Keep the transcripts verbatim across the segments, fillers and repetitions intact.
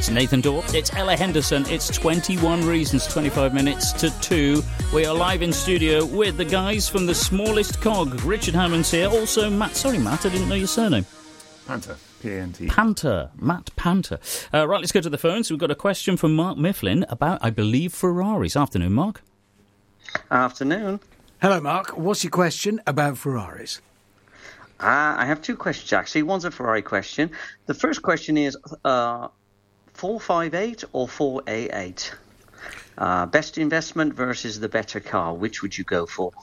It's Nathan Dorp, it's Ella Henderson, it's twenty-one Reasons, twenty-five minutes to two. We are live in studio with the guys from The Smallest Cog. Richard Hammond's here, also Matt. Sorry, Matt, I didn't know your surname. Panter. P A N T. Panter. Matt Panter. Uh, right, let's go to the phones. We've got a question from Mark Mifflin about, I believe, Ferraris. Afternoon, Mark. Afternoon. Hello, Mark. What's your question about Ferraris? Uh, I have two questions, actually. One's a Ferrari question. The first question is uh, four fifty-eight or four eighty-eight? Uh, best investment versus the better car. Which would you go for?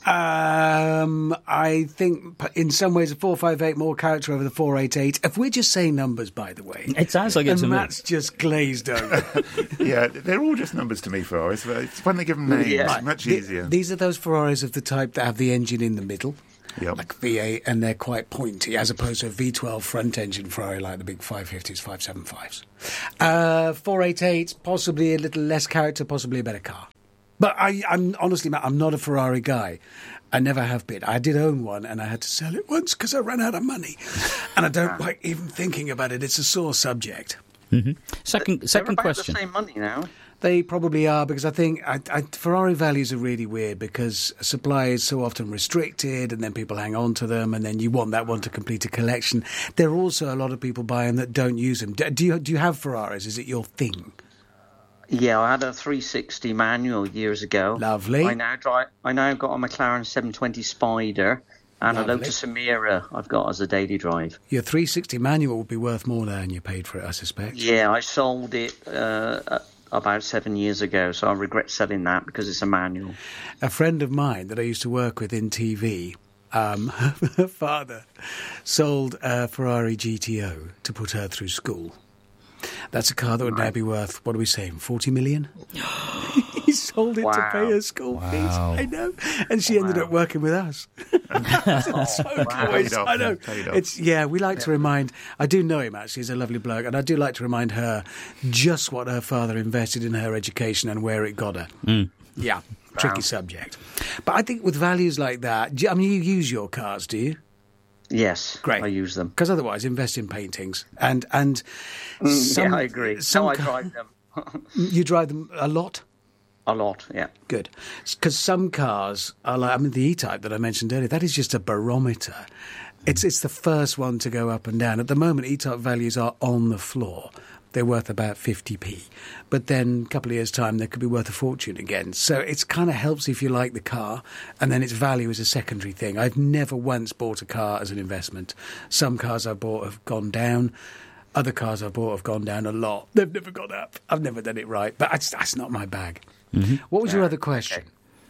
Um, I think in some ways a four fifty-eight more character over the four eighty-eight. If we're just saying numbers, by the way. It sounds like and it's a Matt's just glazed over. Yeah, they're all just numbers to me, Ferraris. But it's when they give them names, Yeah. it's much The- easier. These are those Ferraris of the type that have the engine in the middle. Yep. Like V eight, and they're quite pointy, as opposed to a V twelve front-engine Ferrari like the big five fifties, five seventy-fives. Uh, four eighty-eight, possibly a little less character, possibly a better car. But I, I'm honestly, Matt, I'm not a Ferrari guy. I never have been. I did own one, and I had to sell it once because I ran out of money. And I don't like even thinking about it. It's a sore subject. Mm-hmm. Second, They're second about question. the same money now. They probably are, because I think I, I, Ferrari values are really weird because supply is so often restricted and then people hang on to them and then you want that one to complete a collection. There are also a lot of people buying that don't use them. Do, do, you, do you have Ferraris? Is it your thing? Yeah, I had a three sixty manual years ago. Lovely. I now drive. I now got a McLaren seven twenty Spider and Lovely. a Lotus Emira I've got as a daily drive. Your three sixty manual would be worth more than you paid for it, I suspect. Yeah, I sold it uh, about seven years ago, so I regret selling that because it's a manual. A friend of mine that I used to work with in T V, um, her father sold a Ferrari G T O to put her through school. That's a car that would now be worth, what are we saying, forty million? He sold it Wow. to pay her school Wow. fees. I know. And she ended Wow. up working with us. so wow. boys, Paid off, I know. paid off. It's yeah, we like to remind, I do know him actually, he's a lovely bloke, and I do like to remind her just what her father invested in her education and where it got her. Mm. Yeah, tricky subject. But I think with values like that, do you- I mean, you use your cars, do you? Yes, Great. I use them. Because otherwise, invest in paintings. And and Mm, some, yeah, I agree. Some no, I ca- drive them You drive them a lot? a lot, yeah. Good. Because some cars are like, I mean, the E-Type that I mentioned earlier, that is just a barometer. It's it's the first one to go up and down. At the moment, E-Type values are on the floor. They're worth about fifty p. But then a couple of years' time, they could be worth a fortune again. So it kind of helps if you like the car, and then its value is a secondary thing. I've never once bought a car as an investment. Some cars I bought have gone down. Other cars I bought have gone down a lot. They've never gone up. I've never done it right. But that's, that's not my bag. Mm-hmm. What was your other question?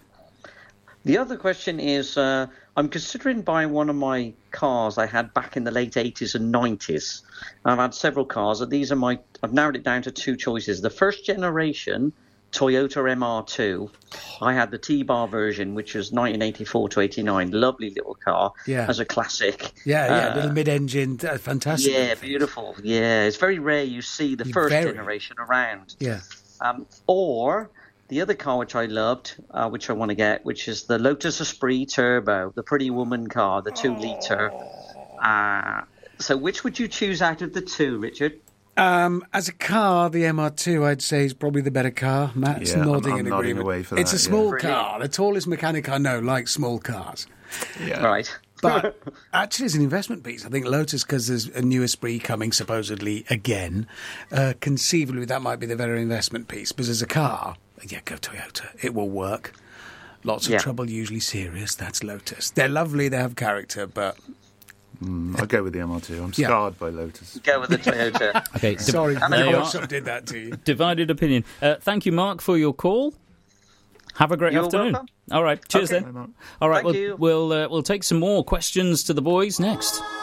The other question is, uh, I'm considering buying one of my cars I had back in the late eighties and nineties. I've had several cars, and these are my. I've narrowed it down to two choices. The first generation Toyota M R two. I had the T-Bar version, which was nineteen eighty-four to eighty-nine. Lovely little car, Yeah. as a classic. Yeah, yeah, Uh, little mid-engine, uh, fantastic. Yeah, beautiful. Yeah, it's very rare you see the first Very. generation around. Yeah. Um, or the other car which I loved, uh, which I want to get, which is the Lotus Esprit Turbo, the Pretty Woman car, the two litre. Uh, so which would you choose out of the two, Richard? Um, as a car, the M R two, I'd say, is probably the better car. Matt's Yeah, I'm- nodding I'm in nodding agreement. away for it's that, a yeah. small Brilliant. car. The tallest mechanic I know likes small cars. Yeah. Right. But actually, it's an investment piece. I think Lotus, because there's a new Esprit coming supposedly again, uh, conceivably that might be the better investment piece. But as a car, yeah, go Toyota. It will work. Lots of Yeah. trouble, usually serious. That's Lotus. They're lovely. They have character, but Mm, I'll go with the M R two. I'm Yeah. scarred by Lotus. Go with the Toyota. Okay, div- sorry, There the you workshop did that to you. divided opinion. Uh, thank you, Mark, for your call. Have a great You're afternoon. welcome. All right, cheers Okay. then. Bye, Mark. All right, Thank we'll you. we'll, uh, we'll take some more questions to the boys next.